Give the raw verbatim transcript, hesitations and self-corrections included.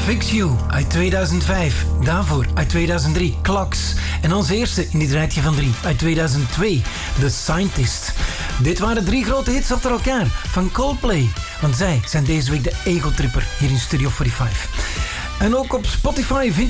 Fix You uit tweeduizend vijf. Daarvoor uit tweeduizend drie Clocks. En onze eerste in dit rijtje van drie uit tweeduizend twee The Scientist. Dit waren drie grote hits achter elkaar van Coldplay. Want zij zijn deze week de Ego Tripper hier in Studio vijfenveertig. En ook op Spotify vind